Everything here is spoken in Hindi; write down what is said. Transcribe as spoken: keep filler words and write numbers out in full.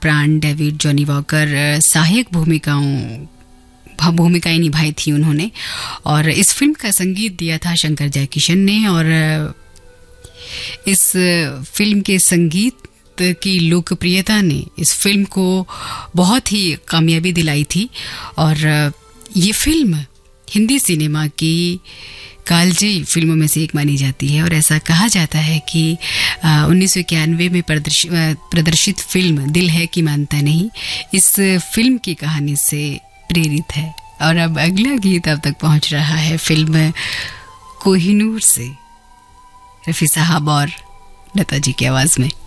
प्राण, डेविड, जॉनी वॉकर सहायक भूमिकाओं भूमिकाएं निभाई थी उन्होंने। और इस फिल्म का संगीत दिया था शंकर जयकिशन ने। और इस फिल्म के संगीत की लोकप्रियता ने इस फिल्म को बहुत ही कामयाबी दिलाई थी। और ये फिल्म हिंदी सिनेमा की कालजयी फिल्मों में से एक मानी जाती है। और ऐसा कहा जाता है कि उन्नीस सौ इक्यानवे में प्रदर्शित फिल्म दिल है कि मानता नहीं इस फिल्म की कहानी से प्रेरित है। और अब अगला गीत अब तक पहुंच रहा है फिल्म कोहिनूर से, रफी साहब और लता जी की आवाज में।